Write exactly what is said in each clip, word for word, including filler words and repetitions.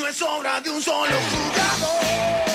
es obra de un solo jugador.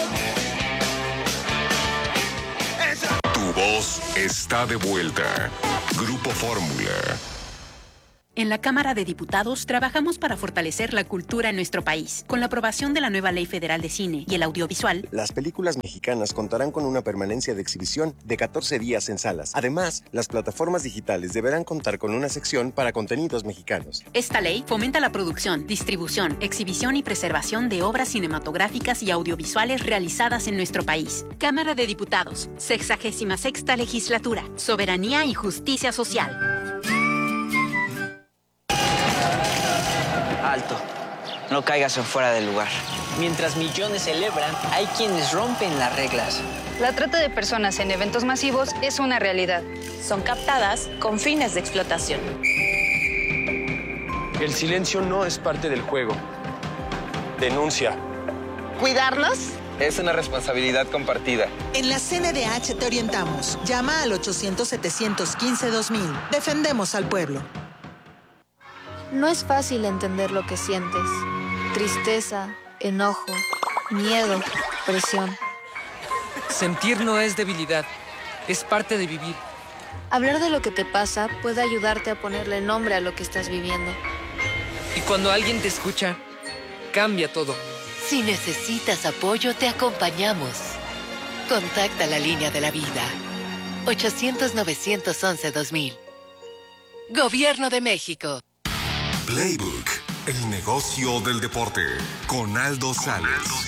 Esa... Tu voz está de vuelta. Grupo Fórmula. En la Cámara de Diputados trabajamos para fortalecer la cultura en nuestro país. Con la aprobación de la nueva Ley Federal de Cine y el Audiovisual, las películas mexicanas contarán con una permanencia de exhibición de catorce días en salas. Además, las plataformas digitales deberán contar con una sección para contenidos mexicanos. Esta ley fomenta la producción, distribución, exhibición y preservación de obras cinematográficas y audiovisuales realizadas en nuestro país. Cámara de Diputados, sexagésima sexta legislatura, soberanía y justicia social. Alto, no caigas en fuera del lugar. Mientras millones celebran, hay quienes rompen las reglas. La trata de personas en eventos masivos es una realidad. Son captadas con fines de explotación. El silencio no es parte del juego. Denuncia. ¿Cuidarnos? Es una responsabilidad compartida. En la C N D H te orientamos. Llama al ochocientos, setecientos quince, dos mil. Defendemos al pueblo. No es fácil entender lo que sientes. Tristeza, enojo, miedo, presión. Sentir no es debilidad, es parte de vivir. Hablar de lo que te pasa puede ayudarte a ponerle nombre a lo que estás viviendo. Y cuando alguien te escucha, cambia todo. Si necesitas apoyo, te acompañamos. Contacta la línea de la vida. ochocientos, novecientos once, dos mil. Gobierno de México. Playbook, el negocio del deporte, con Aldo Sales.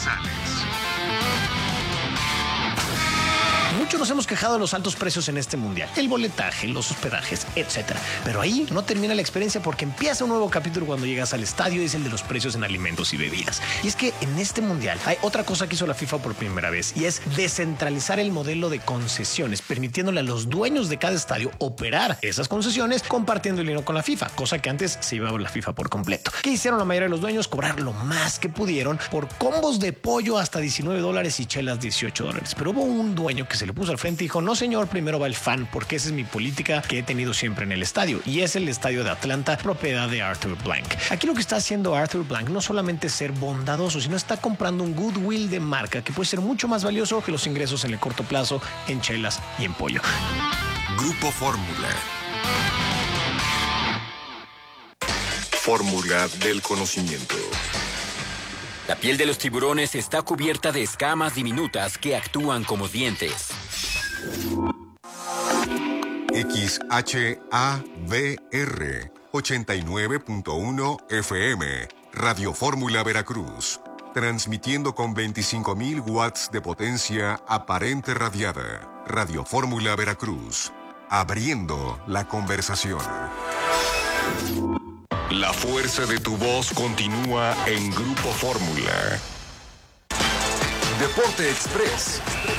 Muchos nos hemos quejado de los altos precios en este mundial, el boletaje, los hospedajes, etcétera. Pero ahí no termina la experiencia porque empieza un nuevo capítulo cuando llegas al estadio y es el de los precios en alimentos y bebidas. Y es que en este mundial hay otra cosa que hizo la FIFA por primera vez y es descentralizar el modelo de concesiones, permitiéndole a los dueños de cada estadio operar esas concesiones compartiendo el dinero con la FIFA, cosa que antes se llevaba la FIFA por completo. ¿Qué hicieron la mayoría de los dueños? Cobrar lo más que pudieron por combos de pollo hasta diecinueve dólares y chelas dieciocho dólares. Pero hubo un dueño que se le puso al frente y dijo: no señor, primero va el fan, porque esa es mi política que he tenido siempre en el estadio, y es el estadio de Atlanta, propiedad de Arthur Blank. Aquí lo que está haciendo Arthur Blank no solamente es ser bondadoso, sino está comprando un goodwill de marca que puede ser mucho más valioso que los ingresos en el corto plazo en chelas y en pollo. Grupo Fórmula. Fórmula del conocimiento. La piel de los tiburones está cubierta de escamas diminutas que actúan como dientes. X H A V R ochenta y nueve punto uno F M, Radio Fórmula Veracruz, transmitiendo con veinticinco mil watts de potencia aparente radiada. Radio Fórmula Veracruz, abriendo la conversación. La fuerza de tu voz continúa en Grupo Fórmula. Deporte Express.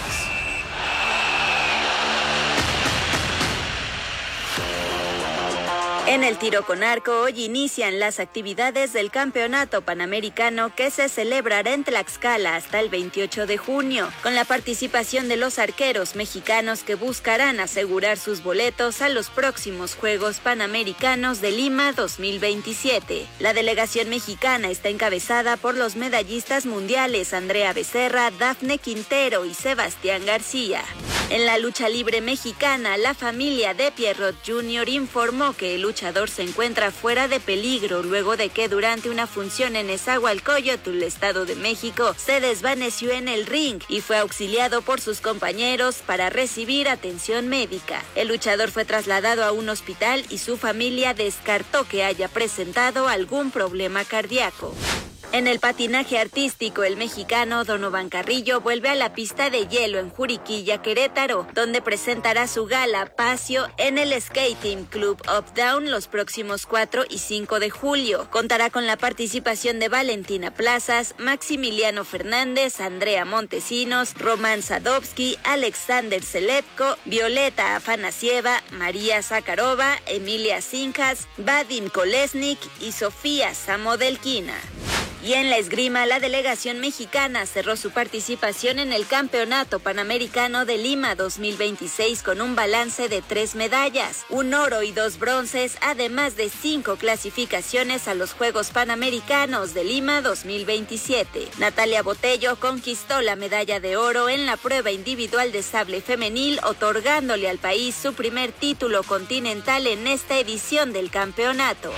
En el tiro con arco, hoy inician las actividades del Campeonato Panamericano que se celebrará en Tlaxcala hasta el veintiocho de junio, con la participación de los arqueros mexicanos que buscarán asegurar sus boletos a los próximos Juegos Panamericanos de Lima dos mil veintisiete. La delegación mexicana está encabezada por los medallistas mundiales Andrea Becerra, Dafne Quintero y Sebastián García. En la lucha libre mexicana, la familia de Pierrot junior informó que el luchador se encuentra fuera de peligro luego de que durante una función en Nezahualcóyotl, Estado de México, se desvaneció en el ring y fue auxiliado por sus compañeros para recibir atención médica. El luchador fue trasladado a un hospital y su familia descartó que haya presentado algún problema cardíaco. En el patinaje artístico, el mexicano Donovan Carrillo vuelve a la pista de hielo en Juriquilla, Querétaro, donde presentará su gala Pasio en el Skating Club Up Down los próximos cuatro y cinco de julio. Contará con la participación de Valentina Plazas, Maximiliano Fernández, Andrea Montesinos, Román Sadovsky, Alexander Seletko, Violeta Afanasieva, María Zakharova, Emilia Sinjas, Vadim Kolesnik y Sofía Samodelkina. Y en la esgrima, la delegación mexicana cerró su participación en el Campeonato Panamericano de Lima dos mil veintiséis con un balance de tres medallas, un oro y dos bronces, además de cinco clasificaciones a los Juegos Panamericanos de Lima dos mil veintisiete. Natalia Botello conquistó la medalla de oro en la prueba individual de sable femenil, otorgándole al país su primer título continental en esta edición del campeonato.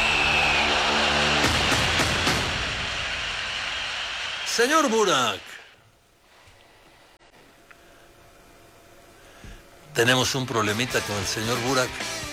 Señor Burak, tenemos un problemita con el señor Burak.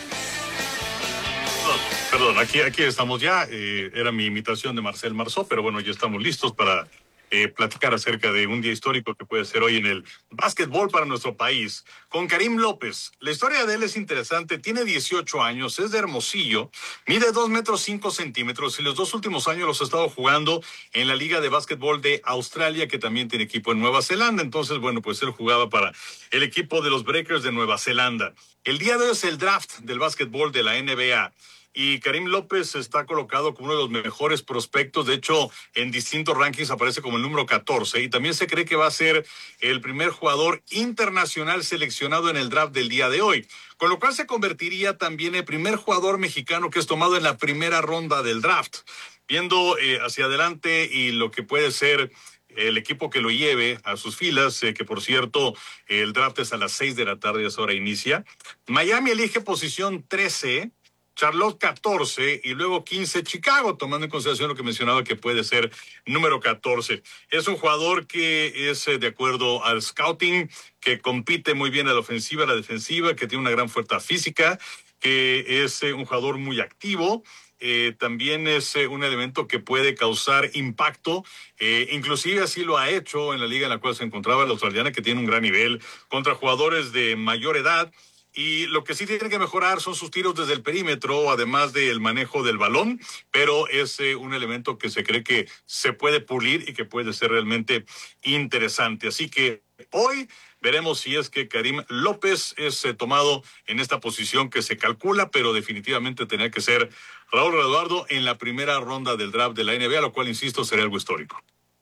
Oh, perdón, aquí, aquí estamos ya. Eh, era mi imitación de Marcel Marceau, pero bueno, ya estamos listos para eh, platicar acerca de un día histórico que puede ser hoy en el básquetbol para nuestro país. Con Karim López. La historia de él es interesante. Tiene dieciocho años, es de Hermosillo, mide dos metros cinco centímetros y los dos últimos años los ha estado jugando en la Liga de Básquetbol de Australia, que también tiene equipo en Nueva Zelanda. Entonces, bueno, pues él jugaba para el equipo de los Breakers de Nueva Zelanda. El día de hoy es el draft del básquetbol de la N B A. Y Karim López está colocado como uno de los mejores prospectos. De hecho, en distintos rankings aparece como el número catorce. Y también se cree que va a ser el primer jugador internacional seleccionado en el draft del día de hoy. Con lo cual se convertiría también en el primer jugador mexicano que es tomado en la primera ronda del draft. Viendo eh, hacia adelante y lo que puede ser el equipo que lo lleve a sus filas, eh, que por cierto, el draft es a las seis de la tarde, a esa hora inicia. Miami elige posición trece. Charlotte catorce y luego quince Chicago, tomando en consideración lo que mencionaba que puede ser número catorce. Es un jugador que es, de acuerdo al scouting, que compite muy bien a la ofensiva, a la defensiva, que tiene una gran fuerza física, que es un jugador muy activo. Eh, también es eh, un elemento que puede causar impacto, eh, inclusive así lo ha hecho en la liga en la cual se encontraba la australiana, que tiene un gran nivel contra jugadores de mayor edad. Y lo que sí tiene que mejorar son sus tiros desde el perímetro, además del manejo del balón, pero es eh, un elemento que se cree que se puede pulir y que puede ser realmente interesante. Así que hoy veremos si es que Karim López es eh, tomado en esta posición que se calcula, pero definitivamente tenía que ser Raúl Eduardo en la primera ronda del draft de la N B A, lo cual, insisto, sería algo histórico.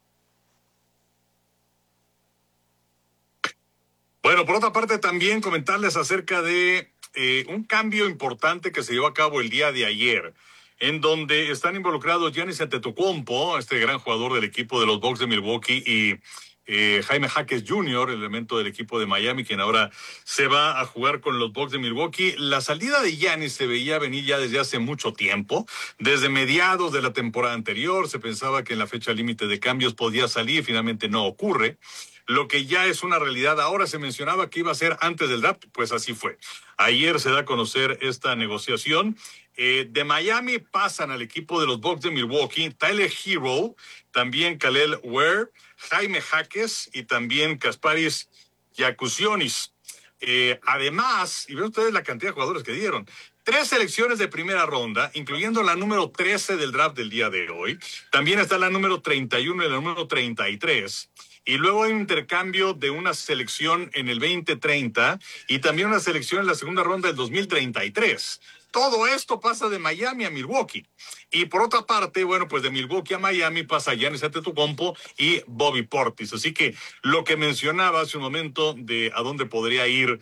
Bueno, por otra parte, también comentarles acerca de eh, un cambio importante que se llevó a cabo el día de ayer, en donde están involucrados Giannis Antetokounmpo, este gran jugador del equipo de los Bucks de Milwaukee, y eh, Jaime Jaquez junior, el elemento del equipo de Miami, quien ahora se va a jugar con los Bucks de Milwaukee. La salida de Giannis se veía venir ya desde hace mucho tiempo, desde mediados de la temporada anterior. Se pensaba que en la fecha límite de cambios podía salir, finalmente no ocurre. Lo que ya es una realidad ahora, se mencionaba que iba a ser antes del draft, pues así fue. Ayer se da a conocer esta negociación. Eh, de Miami pasan al equipo de los Bucks de Milwaukee, Tyler Hero, también Kalel Ware, Jaime Jaquez y también Kasparis Giacusionis. Eh, además, y ven ustedes la cantidad de jugadores que dieron, tres selecciones de primera ronda, incluyendo la número trece del draft del día de hoy. También está la número treinta y uno y la número treinta y tres. Y luego hay un intercambio de una selección en el veinte treinta y también una selección en la segunda ronda del dos mil treinta y tres. Todo esto pasa de Miami a Milwaukee. Y por otra parte, bueno, pues de Milwaukee a Miami pasa Giannis Antetokounmpo y Bobby Portis. Así que lo que mencionaba hace un momento de a dónde podría ir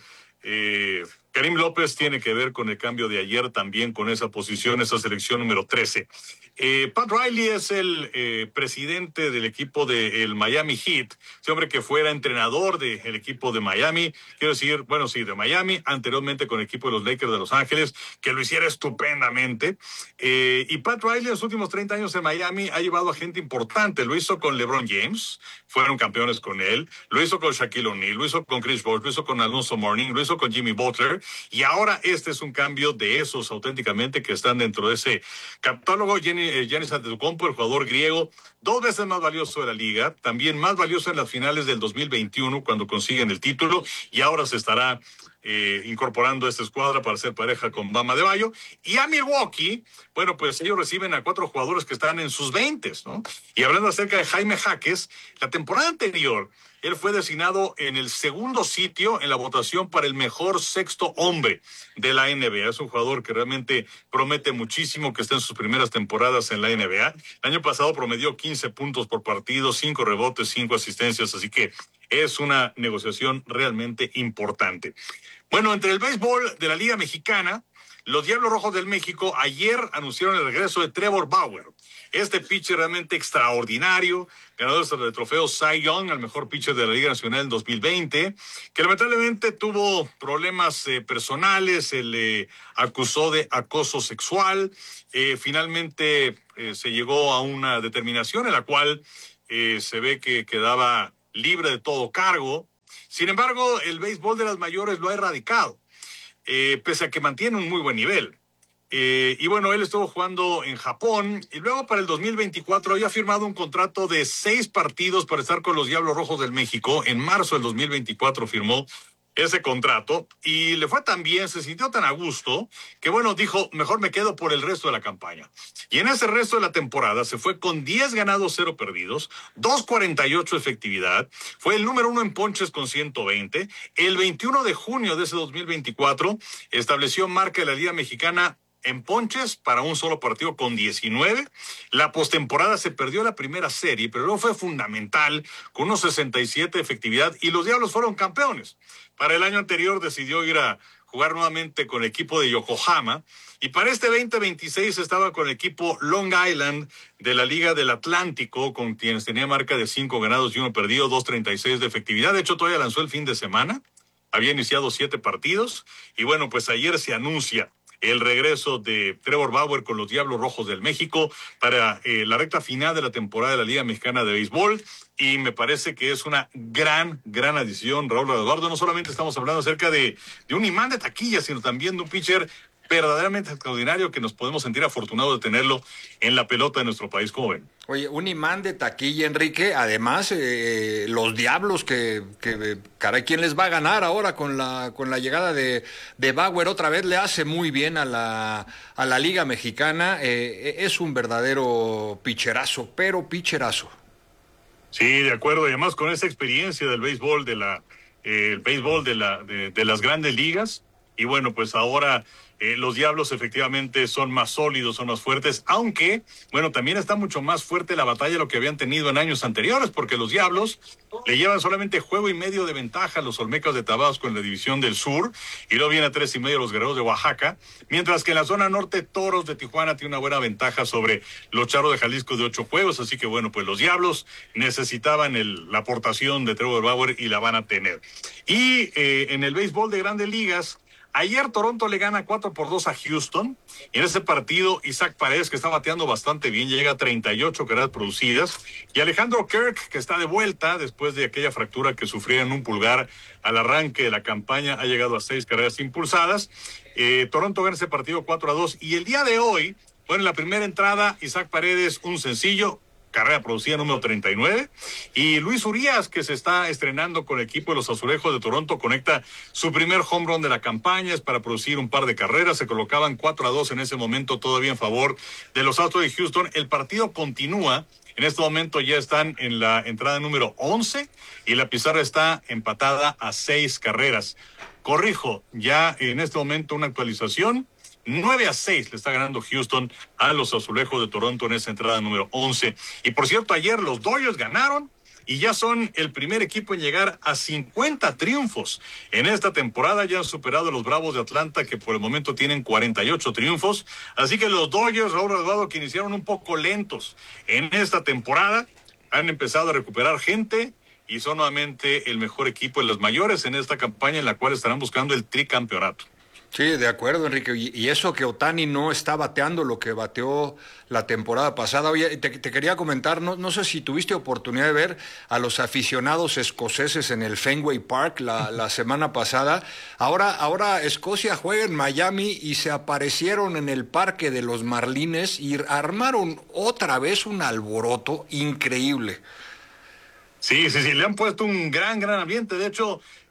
eh, Karim López tiene que ver con el cambio de ayer también con esa posición, esa selección número trece. Eh, Pat Riley es el eh, presidente del equipo del Miami Heat, ese hombre que fuera entrenador del equipo de Miami, quiero decir, bueno, sí, de Miami, anteriormente con el equipo de los Lakers de Los Ángeles, que lo hiciera estupendamente. Eh, y Pat Riley en los últimos treinta años en Miami ha llevado a gente importante, lo hizo con LeBron James, fueron campeones con él, lo hizo con Shaquille O'Neal, lo hizo con Chris Bosh, lo hizo con Alonzo Mourning, lo hizo con Jimmy Butler, y ahora este es un cambio de esos auténticamente que están dentro de ese catálogo. Giannis Antetokounmpo, el jugador griego, dos veces más valioso de la liga, también más valioso en las finales del dos mil veintiuno cuando consiguen el título, y ahora se estará eh, incorporando a esta escuadra para ser pareja con Bam Adebayo. Y a Milwaukee, bueno, pues ellos reciben a cuatro jugadores que están en sus veintes, ¿no? Y hablando acerca de Jaime Jaques, la temporada anterior, él fue designado en el segundo sitio en la votación para el mejor sexto hombre de la N B A. Es un jugador que realmente promete muchísimo, que está en sus primeras temporadas en la N B A. El año pasado promedió quince puntos por partido, cinco rebotes, cinco asistencias, así que es una negociación realmente importante. Bueno, entre el béisbol de la Liga Mexicana, los Diablos Rojos del México ayer anunciaron el regreso de Trevor Bauer. Este pitcher realmente extraordinario, ganador del trofeo Cy Young, al mejor pitcher de la Liga Nacional en dos mil veinte, que lamentablemente tuvo problemas eh, personales, se le acusó de acoso sexual, eh, finalmente eh, se llegó a una determinación en la cual eh, se ve que quedaba libre de todo cargo. Sin embargo, el béisbol de las mayores lo ha erradicado, eh, pese a que mantiene un muy buen nivel. Eh, y bueno, él estuvo jugando en Japón y luego para el dos mil veinticuatro había firmado un contrato de seis partidos para estar con los Diablos Rojos del México. En marzo del dos mil veinticuatro firmó ese contrato y le fue tan bien, se sintió tan a gusto, que bueno, dijo, mejor me quedo por el resto de la campaña. Y en ese resto de la temporada se fue con diez ganados, cero perdidos, dos cuarenta y ocho efectividad, fue el número uno en ponches con ciento veinte. El veintiuno de junio de ese dos mil veinticuatro estableció marca de la Liga Mexicana en ponches para un solo partido con diecinueve. La postemporada se perdió la primera serie, pero luego fue fundamental con unos sesenta y siete de efectividad y los Diablos fueron campeones. Para el año anterior decidió ir a jugar nuevamente con el equipo de Yokohama y para este veinte veintiséis estaba con el equipo Long Island de la Liga del Atlántico, con quienes tenía marca de cinco ganados y uno perdido, dos treinta y seis de efectividad. De hecho, todavía lanzó el fin de semana, había iniciado siete partidos y bueno, pues ayer se anuncia el regreso de Trevor Bauer con los Diablos Rojos del México para eh, la recta final de la temporada de la Liga Mexicana de Béisbol. Y me parece que es una gran, gran adición, Raúl Eduardo. No solamente estamos hablando acerca de, de un imán de taquilla, sino también de un pitcher verdaderamente extraordinario que nos podemos sentir afortunados de tenerlo en la pelota de nuestro país. ¿Cómo ven? Oye, un imán de taquilla, Enrique. Además, eh, los Diablos que, que, caray, ¿quién les va a ganar ahora con la con la llegada de, de Bauer? Otra vez le hace muy bien a la, a la Liga Mexicana. Eh, es un verdadero picherazo, pero picherazo. Sí, de acuerdo. Y además con esa experiencia del béisbol, de la, eh, el béisbol de, la, de, de las grandes ligas. Y bueno, pues ahora eh, los Diablos efectivamente son más sólidos, son más fuertes, aunque, bueno, también está mucho más fuerte la batalla de lo que habían tenido en años anteriores, porque los Diablos le llevan solamente juego y medio de ventaja a los Olmecas de Tabasco en la división del sur, y luego viene a tres y medio los Guerreros de Oaxaca, mientras que en la zona norte, Toros de Tijuana tiene una buena ventaja sobre los Charros de Jalisco de ocho juegos, así que bueno, pues los Diablos necesitaban el, la aportación de Trevor Bauer y la van a tener. Y eh, en el béisbol de Grandes Ligas, ayer Toronto le gana cuatro por dos a Houston. Y en ese partido, Isaac Paredes, que está bateando bastante bien, llega a treinta y ocho carreras producidas. Y Alejandro Kirk, que está de vuelta después de aquella fractura que sufrió en un pulgar al arranque de la campaña, ha llegado a seis carreras impulsadas. Eh, Toronto gana ese partido cuatro a dos. Y el día de hoy, bueno, en la primera entrada, Isaac Paredes, un sencillo, carrera producida número treinta y nueve, y Luis Urías, que se está estrenando con el equipo de los Azulejos de Toronto, conecta su primer home run de la campaña, es para producir un par de carreras, se colocaban cuatro a dos en ese momento, todavía en favor de los Astros de Houston. El partido continúa, en este momento ya están en la entrada número once, y la pizarra está empatada a seis carreras. Corrijo, ya en este momento una actualización, nueve a seis le está ganando Houston a los Azulejos de Toronto en esa entrada número once. Y por cierto, ayer los Dodgers ganaron y ya son el primer equipo en llegar a cincuenta triunfos. En esta temporada ya han superado a los Bravos de Atlanta, que por el momento tienen cuarenta y ocho triunfos. Así que los Dodgers, Raúl Eduardo, que iniciaron un poco lentos en esta temporada, han empezado a recuperar gente y son nuevamente el mejor equipo en las mayores en esta campaña en la cual estarán buscando el tricampeonato. Sí, de acuerdo, Enrique. Y, y eso que Ohtani no está bateando lo que bateó la temporada pasada. Oye, te, te quería comentar, no, no sé si tuviste oportunidad de ver a los aficionados escoceses en el Fenway Park la, la semana pasada. Ahora, ahora Escocia juega en Miami y se aparecieron en el parque de los Marlines y armaron otra vez un alboroto increíble. Sí, sí, sí, le han puesto un gran, gran ambiente. De hecho,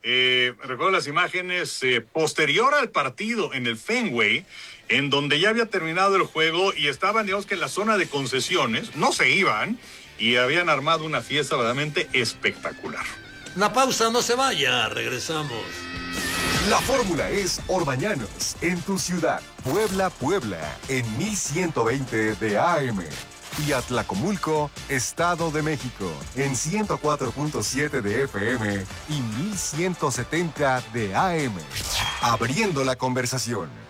Eh, recuerdo las imágenes eh, posterior al partido en el Fenway, en donde ya había terminado el juego y estaban, digamos que en la zona de concesiones, no se iban y habían armado una fiesta verdaderamente espectacular. Una pausa, no se vaya, regresamos. La fórmula es Orbañanos, en tu ciudad. Puebla, Puebla, en mil ciento veinte de A M. Y Atlacomulco, Estado de México, en ciento cuatro punto siete de F M y mil ciento setenta de A M. Abriendo la conversación.